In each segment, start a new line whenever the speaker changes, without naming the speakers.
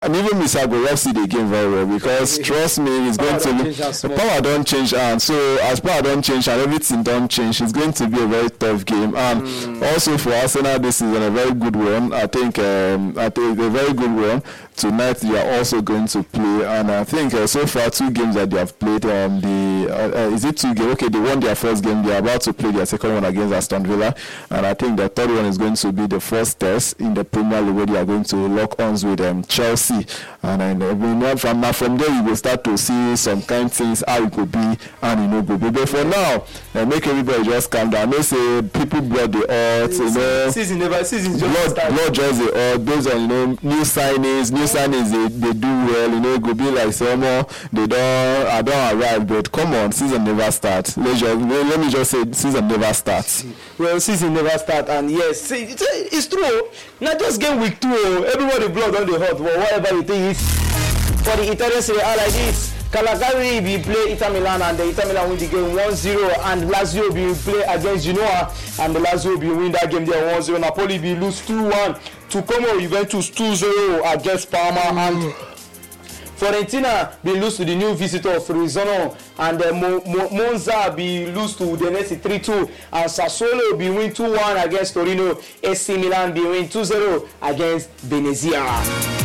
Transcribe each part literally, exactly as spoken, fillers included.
And even Mister Agorov see the game very well because trust me, it's going to be the power don't change, and so as power don't change and everything don't change, it's going to be a very tough game. And mm. also for Arsenal, this is a very good one. I think um, I think a very good one. Tonight they are also going to play, and I think uh, so far two games that they have played. Um, the uh, uh, is it two games? Okay, they won their first game. They are about to play their second one against Aston Villa, and I think the third one is going to be the first test in the Premier League where they are going to lock arms with um, Chelsea. And then uh, from now from there you will start to see some kind of things how it could be and you know go. But for now, uh, make everybody just calm down. They say people blood the odds, you know.
Season never season just
blood,
started.
blood just the odds based on you know new signings, new signings they, they do well. You know, it could be like summer they don't I don't arrive, but come on, season never starts. Let just let me just say season never starts.
Well, season never start, and yes, see, it's, it's true. Not just game week two. Everybody blood on the hot, but whatever you think is for the Italian Serie A like this. Cagliari will play Inter Milan and the Inter Milan win the game one zero, and Lazio will play against Genoa and the Lazio will win that game there one zero. Napoli will lose two one to Como Juventus two zero against Parma, and Fiorentina will lose to the new visitor of Frosinone, and uh, Mo- Mo- Monza will lose to Udinese three two, and Sassuolo will win two one against Torino. A C Milan will win two zero against Venezia.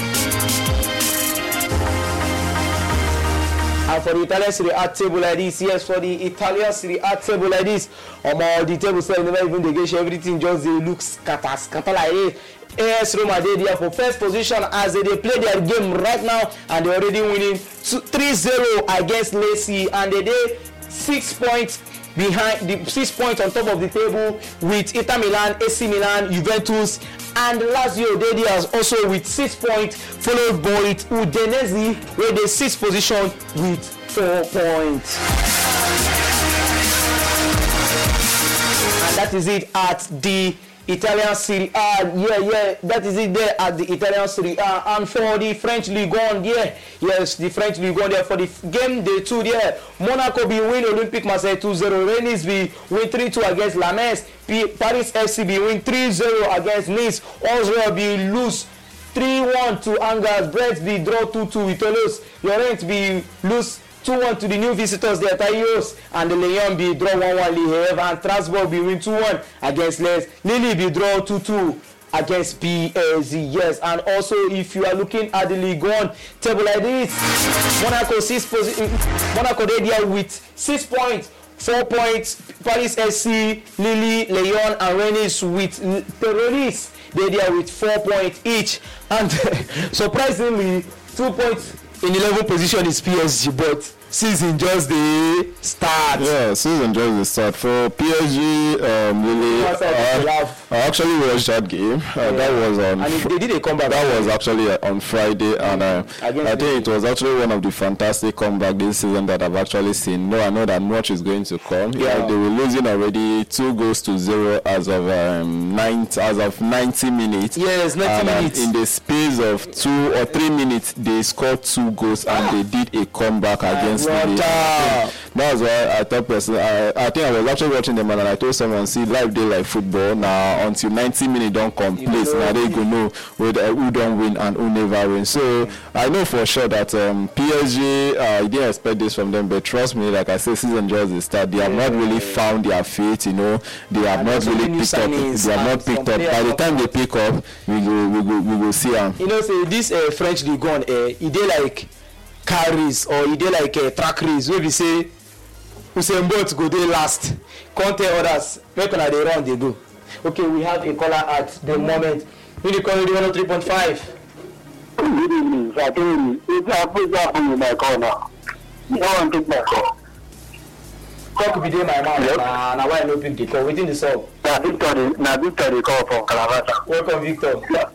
And for the Italian Serie A table like this, yes, for the Italian Serie A table like this, um, all the table say never even they get everything just they look scatter, scatter like it. A S Roma they there for first position as they, they play their game right now, and they already winning three zero against Lecce, and they dey six points behind the six points on top of the table with Inter Milan, A C Milan, Juventus, and Lazio they there also with six points, followed by Udinese where they sixth position with four points. And that is it at the Italian Serie A. Yeah, yeah, that is it there at the Italian Serie A. And for the French Ligue one, yeah, yes, the French Ligue one there for the game day two there. Monaco be win Olympique Marseille two zero. Rennes be win three two against Lames. Paris F C be win three zero against Nice. Oslo be lose three one to Angers. Brest be draw two two with Toulouse. Lorient be lose two one to the new visitors there, Tayos, and the Lyon be draw one one Le Havre, and Strasbourg be win two one against Lens. Lille be draw two two against P S G. Yes, and also if you are looking at the Ligue one table like this, Monaco six position, Monaco they there with six points, four points. Paris F C, Lille, Lyon, and Rennes with Rennes they there with four points each, and surprisingly two points in eleventh position is P S G, but season just the start.
Yeah, season just the start for P S G. Um, really, uh, I actually watched that game. Uh, yeah. That was on.
And fr- they did a comeback.
That was actually uh, on Friday, and uh, I think it was actually one of the fantastic comeback this season that I've actually seen. No, I know that much is going to come. Yeah, yeah they were losing already two goals to zero as of um, ninety as of ninety minutes.
Yes, ninety
and,
minutes.
Uh, in the space of two or three minutes, they scored two goals and ah. they did a comeback against. That's why I thought personally, I, I think I was actually watching them and I told someone, see, live day like football now until ninety minutes don't complete. You know, now they go know whether who don't win and who never win. So I know for sure that um, P S G, uh, I didn't expect this from them, but trust me, like I said, season just the start. They have yeah. not really found their feet. You know, they have and not really picked up. They have not picked up. By the time they pick up, we go, we go, we go see them.
You know, so this uh, French Ligue one, uh, it dey like car race or e dey like a track race wey be say Usain Bolt go dey last, come tell others make una dey run dey go. Okay, we have a caller at the moment. Who dey call you one oh three point five?
Good evening, sir. It's a pleasure having you my call now. You want to take my call?
Talk be dey my mouth na na why I no pick the call. Wetin dey sup?
Na Victor, na Victor dey call from Calabar.
Welcome, Victor.
Yeah.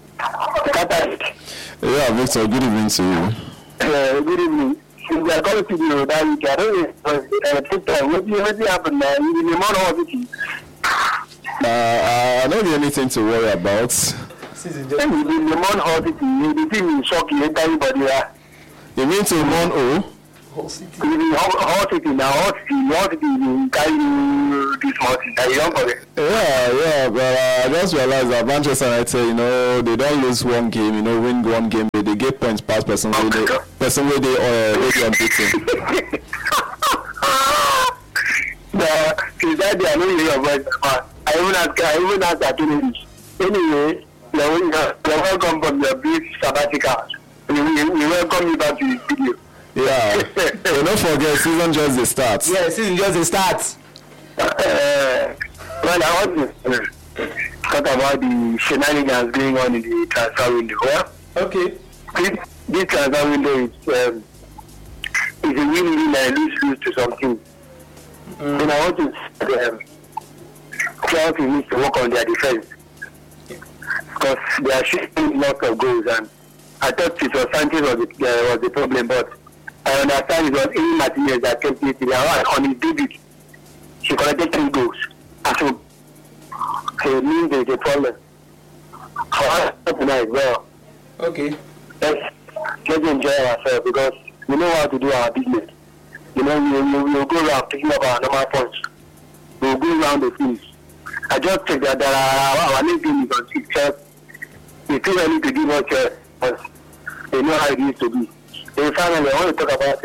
Yeah, Victor. Good evening to you.
Uh, good evening. We are going to do that. We are going to what do you happen now? In the morning of it.
Uh, I don't have anything to worry about.
In the morning of it, the thing is shocking everybody.
You mean to Mon O?
Hot city. Hot city now. Hot city. Hot city. Can you this morning? Are you don't forget?
Yeah, yeah, but uh, I just realized that Manchester United, you know, they don't lose one game, you know, win one game, they, they get points past person where they, person where they, uh, where they unbeaten.
No, is that the annoying your voice? I even ask, I even ask that anyway, you're welcome from your brief sabbatical. We welcome you back to the video.
Yeah, so don't forget, season just the start.
Yeah, season just the start.
Uh, well, I want to uh, talk about the shenanigans going on in the transfer window. Yeah?
Okay.
This, this transfer window is, um, is a win-win and lose-lose to something. Mm. Then I want to um, Chelsea needs to work on their defense because they are shooting lots of goals, and I thought it was Sanchez was the, uh, was the problem, but I understand it was Amy Martinez that kept it on his debut. She collected three goals. So, so it means there's a problem. For us tonight, well,
okay.
Let's, let's enjoy ourselves because we know how to do our business. You know, we will we'll go around picking up our normal points. We'll go around the fields. I just checked that there are our next game is on six chance. It's too early to give us chance because they know how it used to be. And finally, I want to talk about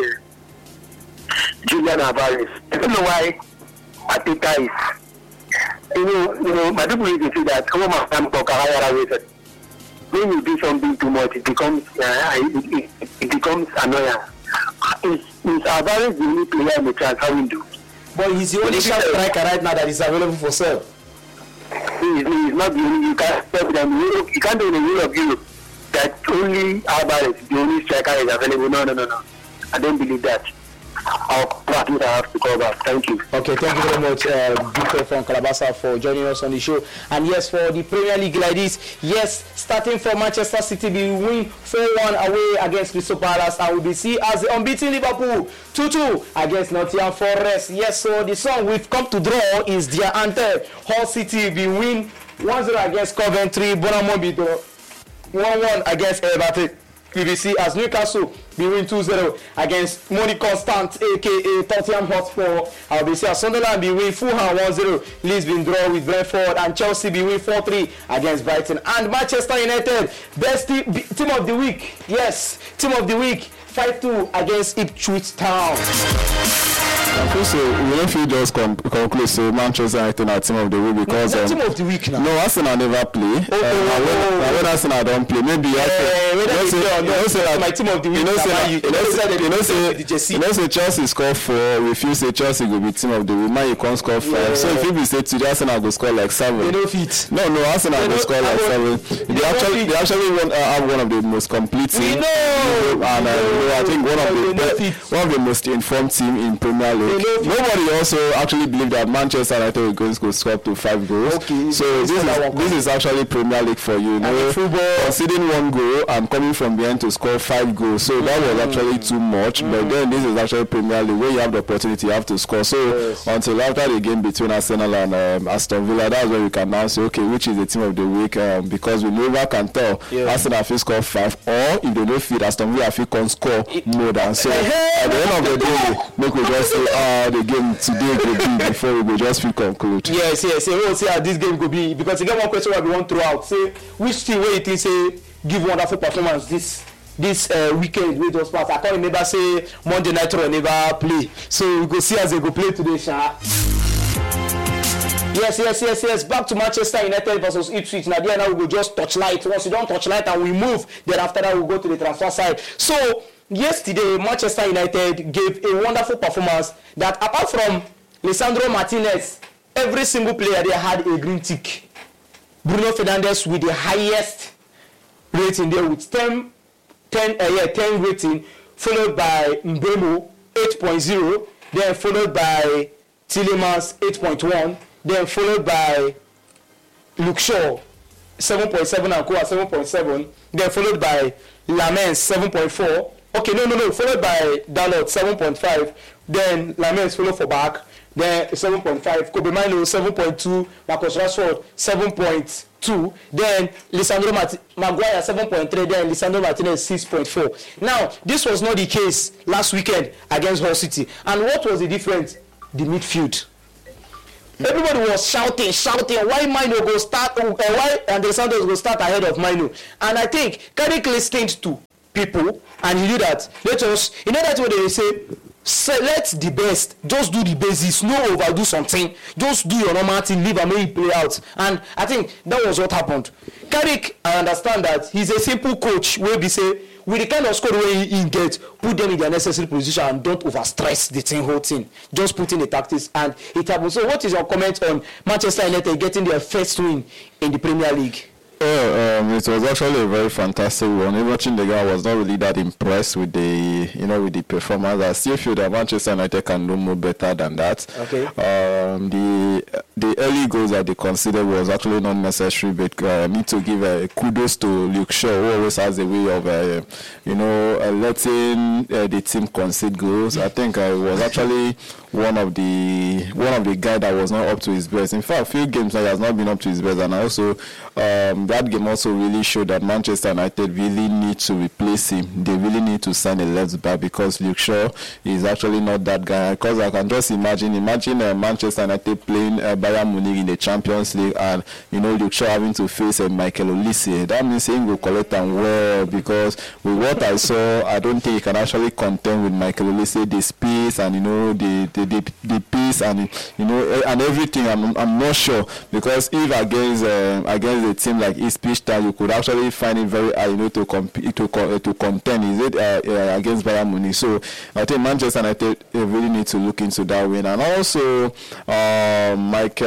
uh, Julian Alvarez. I don't know why Ateta is. You know, you know, my people used to say that oh my time for Carrera rated. When you do something too much, it becomes uh, it, it, it becomes annoying. Is is Alvarez the only player in the transfer window?
But he's the only sharp striker right now that is available for sale.
He is, he is not the only. You can't stop them. You can't do in the whole of Europe that only Alvarez, the only striker, is available. No, no, no, no. I don't believe that. I'll I have to call back. Thank you.
Okay, thank you very much, uh, Victor from Calabasa, for joining us on the show. And yes, for the Premier League like this, yes, starting from Manchester City, we win four one away against Crystal Palace, and we see as the unbeaten Liverpool two two against Nottingham Forest. Yes, so the song we've come to draw is their anthem. Hull City, we win one zero against Coventry, Bournemouth beat one one against Everton. P V C as Newcastle be win two zero against Moni Constant aka Tottenham Hotspur. I will be see as Sunderland be win Fulham one zero. Leeds been draw with Brentford, and Chelsea be win four three against Brighton. And Manchester United best team, team of the week. Yes, team of the week five two against Ipswich Town.
So we don't feel just com- conclude so Manchester United are team of the week because
no,
um,
team of the week now.
No, Arsenal never play.
Oh, um, oh,
when, when Arsenal don't play, maybe
yeah,
after,
you know, say,
no,
you know, say that my team of the week.
You know, say
you,
you know, say you know, say you know, say Chelsea score four. We feel say Chelsea will be team of the week. Man, you can't score five. Yeah. So if you say today Arsenal go score like seven.
They don't fit.
No, no, Arsenal
they
go score like seven.
They,
they actually they actually won, uh, have one of the most complete teams.
We know.
And uh, you know, I think one of the one of the most informed team in Premier League. Nobody also actually believe that Manchester United will go to score up to five goals.
Okay.
So this is this is actually Premier League for you. You know, football conceding one goal and coming from behind to score five goals. So mm. that was actually too much. Mm. But then this is actually Premier League where you have the opportunity, you have to score. So yes. Until after the game between Arsenal and um, Aston Villa, that's where we can now say, okay, which is the team of the week? Um, because we never can tell. Yeah. Arsenal will score five, or if they don't fit, Aston Villa can score more than. So at the end of the day, make we just say, ah, the game today will be before we go just feel conclude.
Yes, yes. We will see how this game could be because you get one question where we want to throw out. Say which team where you think say give wonderful performance this this uh, weekend with those parts. I can't remember say Monday night or never play. So we go see as they go play today, Sha. Yes, yes, yes, yes. Back to Manchester United versus Ipswich. Now, there now we go just touch light. Once you don't touch light and we move, then after that we'll go to the transfer side. So yesterday, Manchester United gave a wonderful performance that apart from Lisandro Martinez, every single player there had a green tick. Bruno Fernandes with the highest rating there with ten, ten, uh, yeah, ten rating, followed by Mbeumo eight point zero, then followed by Tielemans eight point one, then followed by Luke Shaw seven point seven and Koa seven point seven, then followed by Lamens seven point four. Okay, no, no, no, followed by Dalot seven point five, then Lamens followed for back, then seven point five, Kobe Mino seven point two, Marcus Rashford seven point two, then Lisandro Mart- Maguire seven point three, then Lisandro Martinez six point four. Now, this was not the case last weekend against Hull City. And what was the difference? The midfield. Everybody was shouting, shouting. Why Mino go start? Uh, why Andre Santos go start ahead of Mino? And I think Carrick listened to people, and he knew that. Let us, you know that's what they say. Select the best. Just do the basics. No overdo something. Just do your normal thing. Leave and make it play out. And I think that was what happened. Carrick, I understand that he's a simple coach. Where we say with the kind of score where he, he gets, put them in their necessary position and don't overstress the thing, whole thing. Just put in the tactics and it happens. So, what is your comment on Manchester United getting their first win in the Premier League?
Oh, um, it was actually a very fantastic one. Even Chindiga was not really that impressed with the, you know, with the performance. I still feel that Manchester United can do more better than that.
Okay.
Um, the the early goals that they conceded was actually not necessary, but I uh, need to give uh, kudos to Luke Shaw, who always has a way of, uh, you know, uh, letting uh, the team concede goals. I think uh, it was actually one of the one of the guys that was not up to his best. In fact, a few games that he has not been up to his best, and also um, that game also really showed that Manchester United really need to replace him. They really need to sign a left back because Luke Shaw is actually not that guy. Because I can just imagine, imagine uh, Manchester United playing uh, Bayern Munich in the Champions League, and you know Luke Shaw having to face uh, Michael Olise. That means he will collect and well, because with what I saw, I don't think he can actually contend with Michael Olise. The space and you know the the the, the pace and you know and everything. I'm I'm not sure, because if against uh, against a team like Ipswich Town, you could actually find it very hard, you know, to compete to uh, to contend. Is it uh, uh, against Bayern Munich? So I think Manchester United really need to look into that win. And also, uh, Mike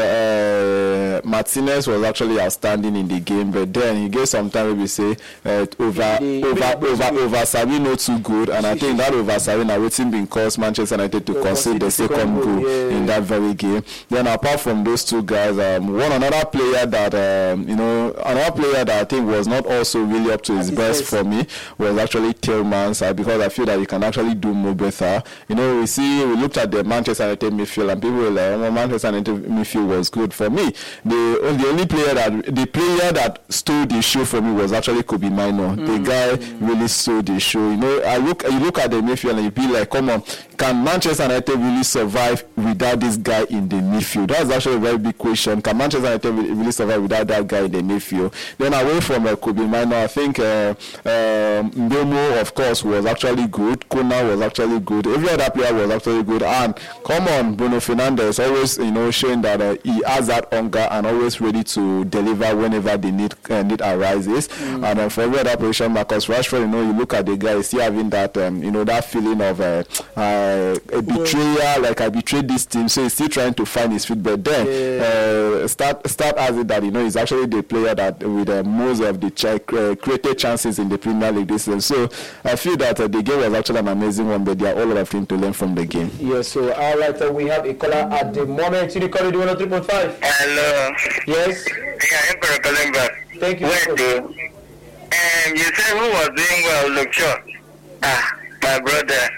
uh, Martinez was actually outstanding in the game, but then he gave some time maybe say uh, over
the,
over over over Sabi not too good, and I think that over Sabi now waiting being caused Manchester United to concede the second goal yeah. in that very game. Then apart from those two guys, um, one another player that um, you know another player that I think was not also really up to his best for me was actually Tielemans, uh, because I feel that he can actually do more better. You know, we see we looked at the Manchester United midfield and people were like, oh, Manchester United midfield was good. For me, the the only player that the player that stole the show for me was actually Kobe Mino. Mm. The guy really stole the show. You know, I look you look at the midfield and you be like, come on, can Manchester United really survive without this guy in the midfield? That's actually a very big question. Can Manchester United really survive without that guy in the midfield? Then away from uh, Kobe Mino, I think uh, uh, Mbeumo, of course, was actually good. Kona was actually good. Every other player was actually good. And come on, Bruno Fernandes always, you know, showing that uh, he has that hunger and always ready to deliver whenever the need uh, need arises. Mm. And uh, for every other position, Marcus Rashford, you know, you look at the guy, still having that, um, you know, that feeling of uh, uh, a betrayer, like I betrayed this team, so he's still trying to find his feet. But then, yeah. uh, start start as it that, you know, he's actually the player that with uh, most of the ch- uh, created chances in the Premier League this season. So I feel that uh, the game was actually an amazing one, but there are a lot of things to learn from the game.
Yes, so all right, uh, we have a caller at the moment. You recorded one oh three point five.
Hello.
Yes.
Yeah, Emperor calling back.
Thank you.
Wait, do. Um, you said who was doing well, Luke Shaw? Ah, my brother.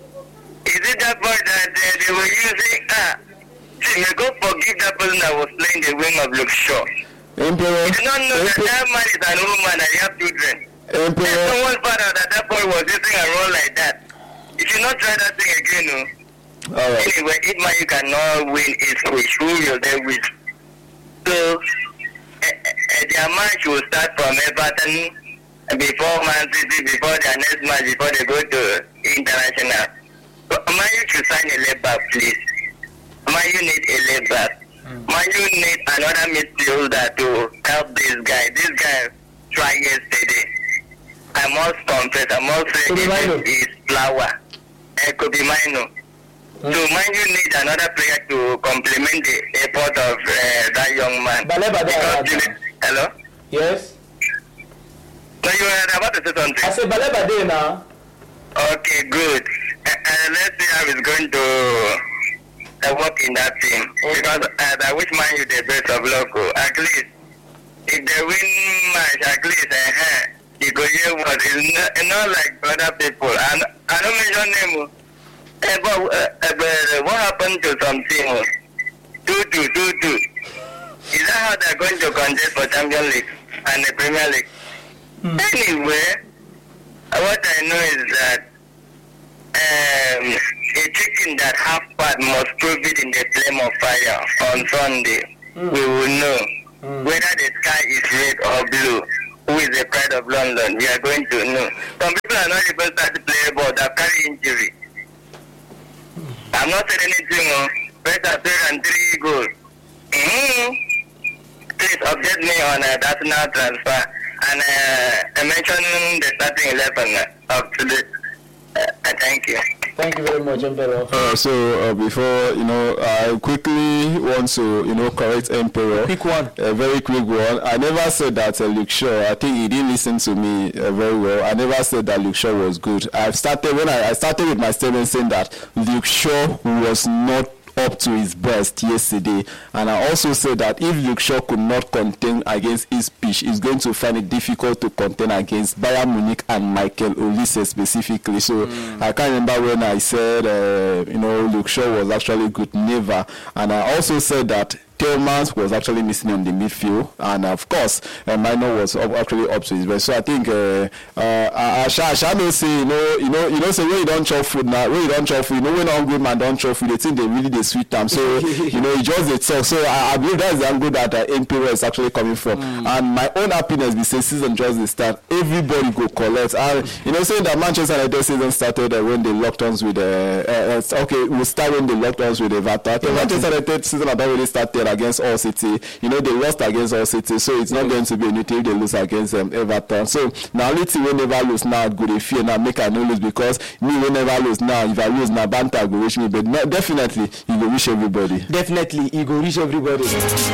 Is it that boy that uh, they were using? Ah, see, may God forgive that person that was playing the wing of Luke Shaw.
Emperor.
You do not know
Emperor.
that that man is an old man and he has children.
Emperor.
There's someone found out that that boy was using a role like that. You should not try that thing again, no.
All right.
Anyway, if man you cannot win Ipswich, who will they win? So, uh, uh, their match will start from Everton before Man City, before their next match, before they go to international. So, man, you should sign a left back, please. Man, you need a left back. Mm. Man, you need another midfielder to help this guy. This guy tried yesterday. I must confess, I must say it is flower. It could be Mino. Mm. So, man, you need another player to complement the effort of uh, that young man.
Baleba there.
Hello?
Yes.
So, you were about to say something?
I said Baleba there now.
Okay, good. Uh, uh, let's see how it's going to uh, work in that team. Okay. Because uh, I wish man you the best of luck. At least, if they win match, at least, uh, you go hear what is not, not like other people. And I don't mention name. Uh, but, uh, uh, but what happened to some team? two two, two two. Is that how they're going to contest for Champions League and the Premier League? Mm. Anyway, what I know is that um,
a chicken that half part must prove it in the flame of fire on Sunday. Mm. We will know mm. whether the sky is red or blue. Who is the pride of London? We are going to know. Some people are not even start to play ball. They carry injury. I'm not saying anything. Oh. Better play than three goals. Mm-hmm. Please update me on uh, that now transfer and uh, mention the starting eleven uh, of today. Uh, thank you.
Thank you very much, Emperor.
Uh, so uh, before you know, I quickly want to you know correct Emperor.
A quick one.
A very quick one. I never said that uh, Luke Shaw. I think he didn't listen to me uh, very well. I never said that Luke Shaw was good. I've started when I, I started with my statement saying that Luke Shaw was not up to his best yesterday, and I also said that if Luke Shaw could not contain against his pitch, he's going to find it difficult to contain against Bayern Munich and Michael Olise specifically. So mm. I can't remember when I said uh, you know Luke Shaw was actually good, never. And I also said that Tillmans was actually missing on the midfield, and of course, uh, Minor was up, actually up to his best. So I think uh, uh, I, I shall, shall not say, you know, you know, you know, say when you don't chop food now, when you don't chop food, you know, when hungry man don't chop food, they think they really they sweet time. So you know, it just they talk. So I, I believe that's the angle that uh, Imperial is actually coming from, mm. and my own happiness be say season just the start, everybody go collect. And you know, saying that Manchester United season started uh, when they locked ons with uh, uh, okay, we start when they locked ons with Everton. I think Manchester United season had already started against All City. You know, they lost against All City, so it's not mm. going to be a new team if they lose against um, Everton. So now only team will never lose now good if fear now make I no lose, because me will never lose now. If I lose now banter go wish me, but no, definitely you go wish everybody.
Definitely you go wish everybody.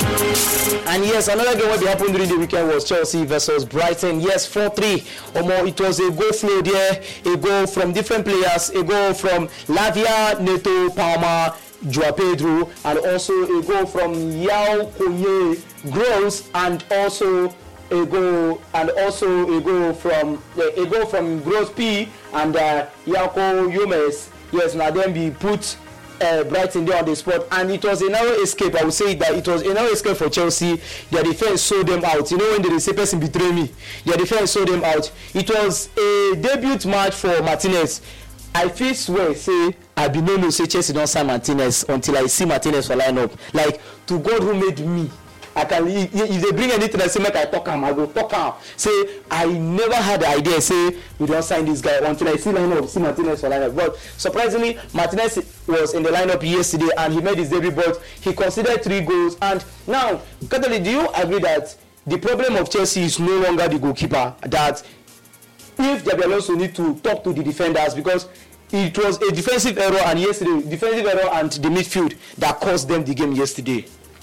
And yes, another game what happened during the weekend was Chelsea versus Brighton. Yes, four three or more. It was a goal flow there, a goal from different players, a goal from Lavia, Neto, Palmer, Joao Pedro, and also a goal from Yao Koye Gross, and also a goal and also a goal from uh, a goal from Gross P and uh, Yako Yomes. Yes, now then we put uh, Brighton there on the spot, and it was a narrow escape. I would say that it was a narrow escape for Chelsea. Their defense sold them out. You know, when they say person betray me, their defense sold them out. It was a debut match for Martinez. I feel swear say I be no no say Chelsea don't sign Martinez until I see Martinez for lineup. Like, to God who made me, I can if they bring anything I say make I talk him, I go talk him. Say I never had the idea say we don't sign this guy until I see lineup, see Martinez for lineup. But surprisingly, Martinez was in the lineup yesterday and he made his debut, but he considered three goals. And now, Katali, do you agree that the problem of Chelsea is no longer the goalkeeper? That if Xabi Alonso need to talk to the defenders, because it was a defensive error and yesterday defensive error and the midfield that cost them the game yesterday.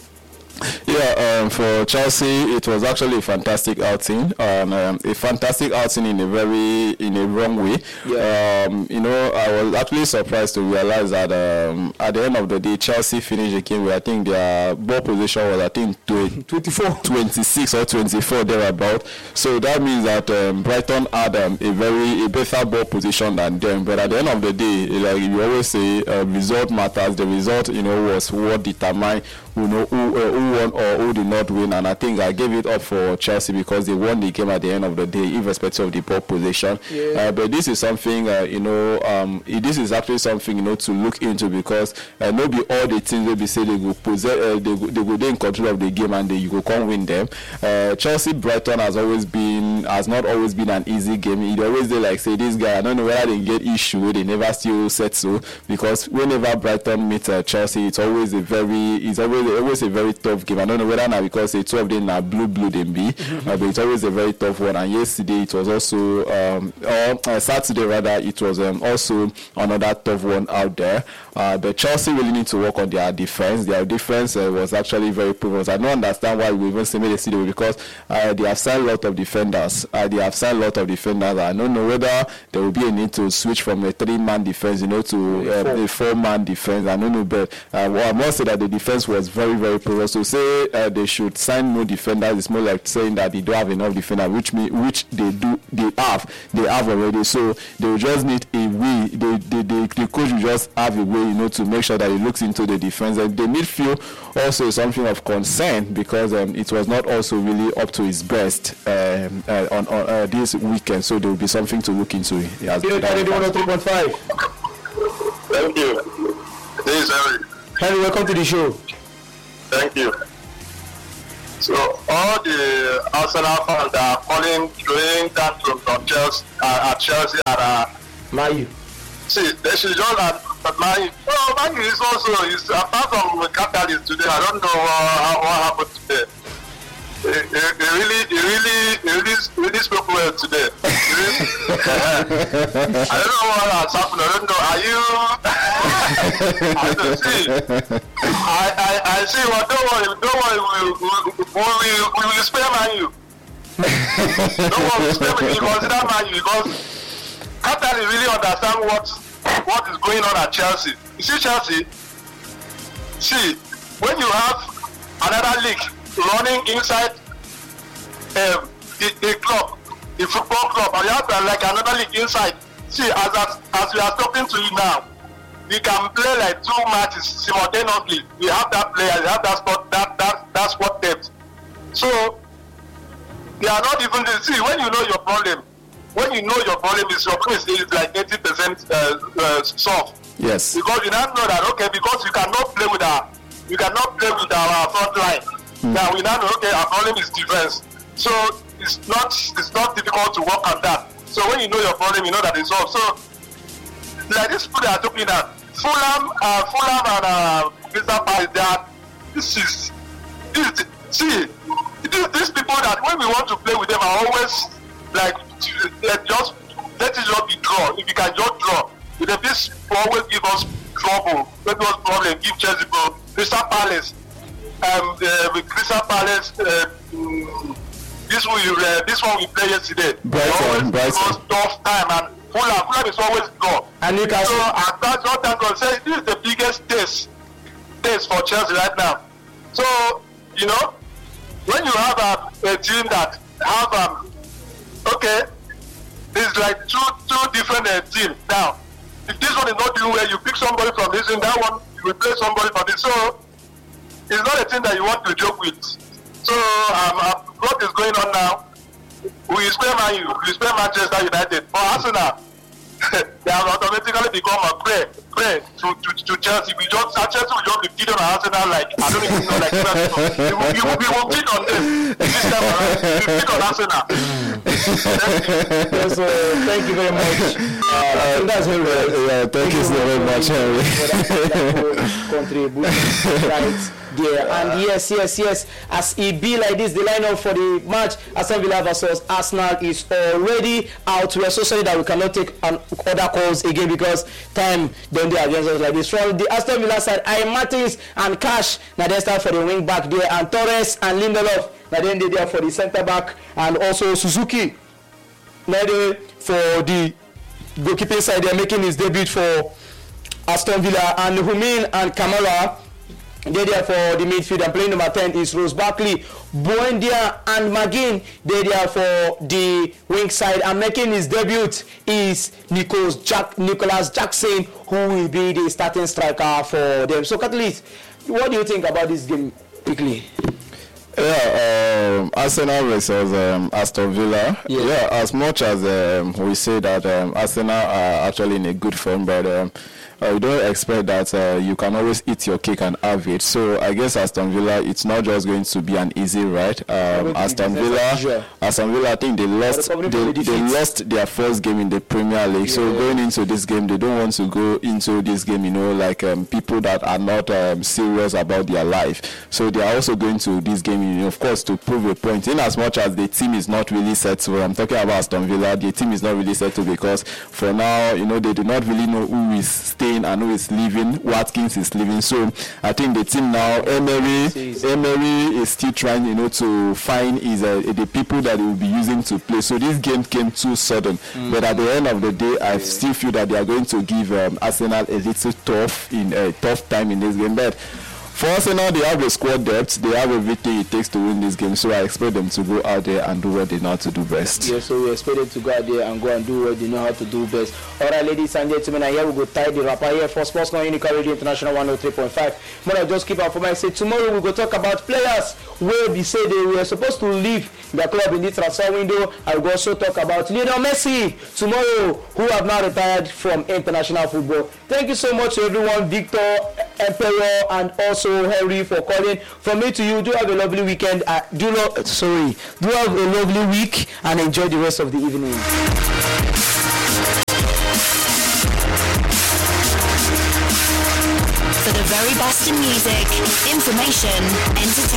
Yeah, um, for Chelsea, it was actually a fantastic outing, and um, a fantastic outing in a very in a wrong way. Yeah. Um, you know, I was actually surprised to realize that um, at the end of the day, Chelsea finished the game with, I think their ball position was I think twenty-four, twenty-six or twenty-four thereabout. So that means that um, Brighton had um, a very a better ball position than them. But at the end of the day, like you always say, uh, result matters. The result, you know, was what determined who know who, uh, who won or who did not win, and I think I gave it up for Chelsea because they won the game at the end of the day, irrespective of the ball position. Yeah. Uh, but this is something, uh, you know, um, this is actually something, you know, to look into, because uh, maybe all the teams will be say they go possess, uh, they go, they go they in control of the game and they you go come win them. Uh, Chelsea Brighton has always been has not always been an easy game. It always they like say this guy, I don't know whether they get issue, they never still settle, because whenever Brighton meet uh, Chelsea, it's always a very it's always always a very tough game. I don't know whether now because the two of them are blue blue them be, mm-hmm. uh, but it's always a very tough one. And yesterday it was also um or uh, Saturday rather it was um, also another tough one out there. Uh, but Chelsea really need to work on their defense. Their defense uh, was actually very poor. I don't understand why we even see yesterday, because uh, they have signed a lot of defenders. Uh, they have signed a lot of defenders. I don't know whether there will be a need to switch from a three-man defense, you know, to uh, a four-man defense. I don't know, but uh, well, I must say that the defense was very, very poor. So say uh, they should sign more defenders, it's more like saying that they don't have enough defenders, which me, which they do, they have, they have already. So they will just need a way. They, they, they, the coach will just have a way, you know, to make sure that he looks into the defense. And the midfield also is something of concern, because um, it was not also really up to his best um, uh, on, on uh, this weekend. So there will be something to look into.
Yes, three point five.
Thank you. This is Henry.
Henry, welcome to the show.
Thank you. So all the Arsenal fans that are calling, throwing tantrums on Chelsea, uh, at Chelsea and uh,
Man U.
see, they should just admire. Oh, Man U is also is apart from the catalyst today. I don't know uh, what happened today. They, they, they really, they really, they really, really spoke well today. Really, I don't know what has happened. I don't know. Are you? I don't see. I, I, I see. Well, don't worry. Don't worry. We, we, we, we, we will spare Man U. Don't worry. We spare Man U. Consider Man U because Qatar really understand what what is going on at Chelsea. You see, Chelsea. See, when you have another league running inside um, the, the club, the football club, and you have uh, like another league inside. See, as, as as we are talking to you now, we can play like two matches simultaneously. We have that player, we have that sport, that that that sport depth. So they are not even. See, when you know your problem, when you know your problem is your problem is like eighty percent uh, uh, solved.
Yes.
Because you now know that okay, because you cannot play with our, you cannot play with our front line. Mm. Now we now know okay, our problem is defense. So it's not it's not difficult to work on that. So when you know your problem, you know that it's solved. So like this people that are talking that Fulham, uh, Fulham and uh, Crystal Palace, they are this is this see this, these people that when we want to play with them are always like let just let it just be draw. If you can just draw, if this always give us trouble, give us problem, give Chelsea problem. Crystal Palace. Um, uh, with Crystal Palace, uh, um, this one, uh, this one we played yesterday.
Brighton, Brighton.
Tough time and Fulham, Fulham is always gone.
And you can
so, and that's what I'm going to say. This is the biggest test, test for Chelsea right now. So, you know, when you have a, a team that have um, okay, it's like two two different uh, teams now. If this one is not doing well, you pick somebody from this and that one, you replace somebody from this. So. It's not a thing that you want to joke with. So, um, uh, what is going on now? We spare Man U, we spare Manchester United. For Arsenal, they have automatically become a prey, prey to, to, to Chelsea. We just, Chelsea will just be feeding on Arsenal like, I don't even know, like, we will, we will, we will feed on them. This time around, we feed on Arsenal.
Yes, uh, thank you very much. Uh, I think that's very right.
Yeah, thank you so very much, Henry.
Contribution, right? Yeah, and yes, yes, yes. As it be like this, the lineup for the match Aston Villa versus Arsenal is already out. We are so sorry that we cannot take an other calls again because time don't do against us like this. From the Aston Villa side, I Martins and Cash. Now they start for the wing back there, and Torres and Lindelof. Now then they there for the centre back, and also Suzuki. Now they for the goalkeeping side, they are making his debut for Aston Villa, and Humin and Kamara. They're there for the midfield, and playing number ten is Rose Barkley. Buendia and McGinn, they're there for the wing side, and making his debut is Nicholas, Jack, Nicholas Jackson, who will be the starting striker for them. So, Catalyst, what do you think about this game quickly?
Yeah, um, Arsenal versus um, Aston Villa. Yeah. yeah, as much as um, we say that um, Arsenal are actually in a good form, but um, uh, we don't expect that uh, you can always eat your cake and have it. So I guess Aston Villa, it's not just going to be an easy ride. Um, Aston Villa, Aston Villa, I think they lost, they, they lost their first game in the Premier League. Yeah. So going into this game, they don't want to go into this game, you know, like um, people that are not um, serious about their life. So they are also going to this game, you know, of course, to prove a point. In as much as the team is not really settled, I'm talking about Aston Villa, the team is not really settled because for now, you know, they do not really know who is staying and who is leaving. Watkins is leaving. So I think the team now, Emery, Emery is still trying, you know, to find his, uh, the people that he will be using to play. So this game came too sudden. Mm. But at the end of the day, I still feel that they are going to give um, Arsenal a little tough in a uh, tough time in this game. But For Arsenal, they have a squad depth. They have everything it takes to win this game. So I expect them to go out there and do what they know how to do best.
Yeah, so we expect them to go out there and go and do what they know how to do best. All right, ladies and gentlemen, and here we go tie the wrapper here for Sports Con Unica Radio International one oh three point five. But just keep up for my say tomorrow we go talk about players where we say they were supposed to leave their club in the transfer window. I will also talk about Lionel Messi tomorrow, who have now retired from international football. Thank you so much to everyone, Victor, Emperor, and also Henry for calling. From me to you, do have a lovely weekend. Uh, do not sorry, do have a lovely week and enjoy the rest of the evening.
For the very best in music, information, entertainment.